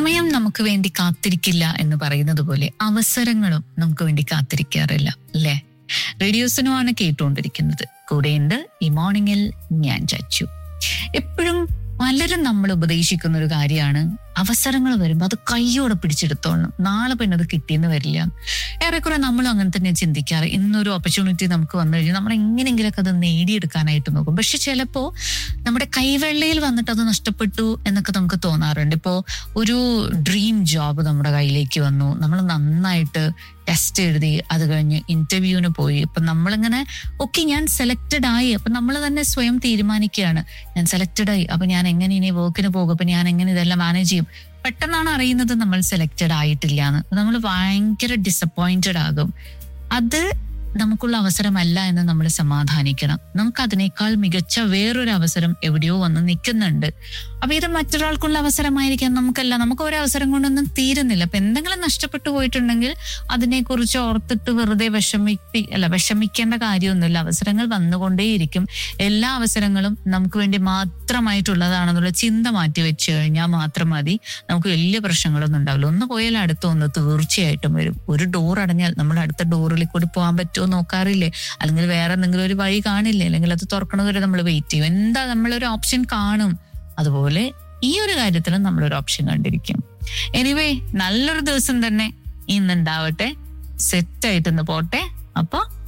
സമയം നമുക്ക് വേണ്ടി കാത്തിരിക്കില്ല എന്ന് പറയുന്നത് പോലെ അവസരങ്ങളും നമുക്ക് വേണ്ടി കാത്തിരിക്കാറില്ല അല്ലേ? റേഡിയോസിനുമാണ് കേട്ടുകൊണ്ടിരിക്കുന്നത്. കൂടെയുണ്ട് ഈ മോർണിംഗിൽ ഞാൻ ചച്ചു. എപ്പോഴും പലരും നമ്മൾ ഉപദേശിക്കുന്ന ഒരു കാര്യമാണ്, അവസരങ്ങൾ വരുമ്പോൾ അത് കയ്യോടെ പിടിച്ചെടുത്തോളണം, നാളെ പിന്നെ അത് കിട്ടിയെന്ന് വരില്ല. ഏറെക്കുറെ നമ്മളും അങ്ങനെ തന്നെ ചിന്തിക്കാറ്. ഇന്നൊരു ഓപ്പർച്യൂണിറ്റി നമുക്ക് വന്നു കഴിഞ്ഞാൽ നമ്മൾ എങ്ങനെയെങ്കിലൊക്കെ അത് നേടിയെടുക്കാനായിട്ട് നോക്കും. പക്ഷെ ചിലപ്പോൾ നമ്മുടെ കൈവെള്ളയിൽ വന്നിട്ട് അത് നഷ്ടപ്പെട്ടു എന്നൊക്കെ നമുക്ക് തോന്നാറുണ്ട്. ഇപ്പോൾ ഒരു ഡ്രീം ജോബ് നമ്മുടെ കയ്യിലേക്ക് വന്നു, നമ്മൾ നന്നായിട്ട് ടെസ്റ്റ് എഴുതി, അത് കഴിഞ്ഞ് ഇന്റർവ്യൂവിന് പോയി. അപ്പൊ നമ്മളിങ്ങനെ ഞാൻ സെലക്റ്റഡ് ആയി. അപ്പൊ നമ്മൾ തന്നെ സ്വയം തീരുമാനിക്കുകയാണ്, ഞാൻ സെലക്റ്റഡ് ആയി, അപ്പൊ ഞാൻ എങ്ങനെ ഇനി വർക്കിന് പോകും, അപ്പൊ ഞാൻ എങ്ങനെ ഇതെല്ലാം മാനേജ് ചെയ്യും. പെട്ടെന്നാണ് അറിയുന്നത് നമ്മൾ സെലക്റ്റഡ് ആയിട്ടില്ല എന്ന്. നമ്മൾ ഭയങ്കര ഡിസപ്പോയിന്റഡ് ആകും. അത് നമുക്കുള്ള അവസരമല്ല എന്ന് നമ്മൾ സമാധാനിക്കണം. നമുക്ക് അതിനേക്കാൾ മികച്ച വേറൊരു അവസരം എവിടെയോ വന്ന് നിൽക്കുന്നുണ്ട്. അപ്പൊ ഇത് മറ്റൊരാൾക്കുള്ള അവസരമായിരിക്കാം, നമുക്കല്ല. നമുക്ക് ഒരു അവസരം കൊണ്ടൊന്നും തീരുന്നില്ല. അപ്പൊ എന്തെങ്കിലും നഷ്ടപ്പെട്ടു പോയിട്ടുണ്ടെങ്കിൽ അതിനെക്കുറിച്ച് ഓർത്തിട്ട് വെറുതെ വിഷമിക്കേണ്ട കാര്യമൊന്നുമില്ല. അവസരങ്ങൾ വന്നുകൊണ്ടേയിരിക്കും. എല്ലാ അവസരങ്ങളും നമുക്ക് വേണ്ടി മാത്രമായിട്ടുള്ളതാണെന്നുള്ള ചിന്ത മാറ്റി വെച്ച് കഴിഞ്ഞാൽ മാത്രം മതി. നമുക്ക് വലിയ പ്രശ്നങ്ങളൊന്നും ഉണ്ടാവില്ല. ഒന്ന് പോയാൽ അടുത്ത ഒന്ന് തീർച്ചയായിട്ടും വരും. ഒരു ഡോർ അടഞ്ഞാൽ നമ്മൾ അടുത്ത ഡോറിൽ കൂടി പോകാൻ പറ്റുമോ നോക്കാറില്ലേ? അല്ലെങ്കിൽ വേറെ എന്തെങ്കിലും ഒരു വഴി കാണില്ലേ? അല്ലെങ്കിൽ അത് തുറക്കണവരെ നമ്മൾ വെയിറ്റ് ചെയ്യും. എന്താ, നമ്മളൊരു ഓപ്ഷൻ കാണും. അതുപോലെ ഈ ഒരു കാര്യത്തിലും നമ്മളൊരു ഓപ്ഷൻ കണ്ടിരിക്കും. എനിവേ, നല്ലൊരു ദിവസം തന്നെ ഇന്നുണ്ടാവട്ടെ. സെറ്റായിട്ടൊന്ന് പോട്ടെ. അപ്പൊ